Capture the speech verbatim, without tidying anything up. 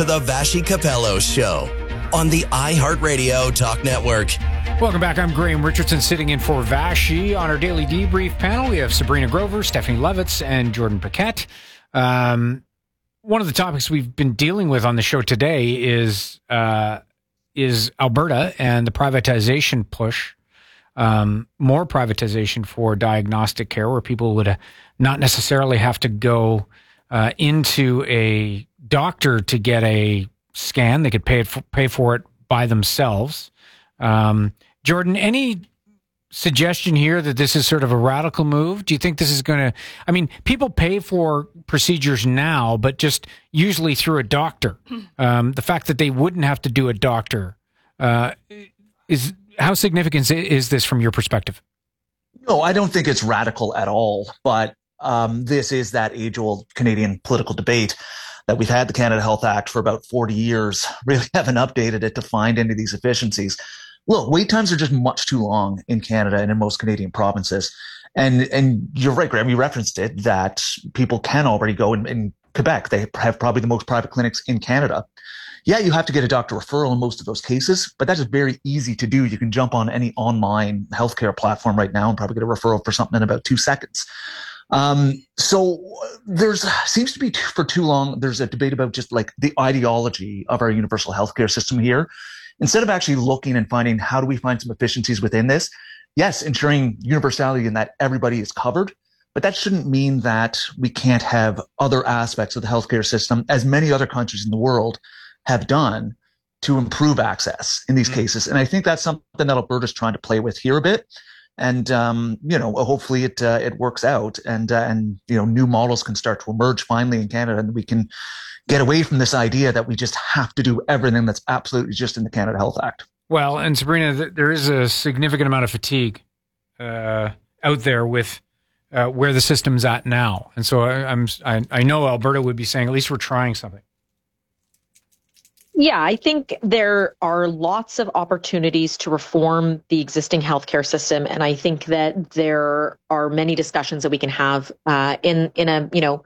to the Vashi Capello Show on the iHeartRadio Talk Network. Welcome back. I'm Graham Richardson sitting in for Vashi. On our daily debrief panel, we have Sabrina Grover, Stephanie Levitz, and Jordan Paquette. Um, one of the topics we've been dealing with on the show today is uh, is Alberta and the privatization push. Um, more privatization for diagnostic care, where people would uh, not necessarily have to go uh, into a doctor to get a scan. They could pay it for, pay for it by themselves. Um, Jordan, any suggestion here that this is sort of a radical move? Do you think this is going to, I mean, people pay for procedures now, but just usually through a doctor. Um, the fact that they wouldn't have to do a doctor, uh, is, how significant is this from your perspective? No, I don't think it's radical at all, but um, this is that age-old Canadian political debate that we've had the Canada Health Act for about forty years, really haven't updated it to find any of these efficiencies. Look, wait times are just much too long in Canada and in most Canadian provinces. And and you're right, Graham, you referenced it, that people can already go in, in Quebec. They have probably the most private clinics in Canada. Yeah, you have to get a doctor referral in most of those cases, but that's just very easy to do. You can jump on any online healthcare platform right now and probably get a referral for something in about two seconds. Um, so there's seems to be for too long, there's a debate about just like the ideology of our universal healthcare system here. Instead of actually looking and finding how do we find some efficiencies within this? Yes, ensuring universality in that everybody is covered, but that shouldn't mean that we can't have other aspects of the healthcare system, as many other countries in the world have done, to improve access in these mm-hmm. cases. And I think that's something that Alberta's trying to play with here a bit. And, um, you know, hopefully it, uh, it works out and, uh, and, you know, new models can start to emerge finally in Canada, and we can get away from this idea that we just have to do everything that's absolutely just in the Canada Health Act. Well, and Sabrina, th- there is a significant amount of fatigue uh, out there with uh, where the system's at now. And so I, I'm, I, I know Alberta would be saying, at least we're trying something. Yeah, I think there are lots of opportunities to reform the existing healthcare system. And I think that there are many discussions that we can have uh, in, in a, you know,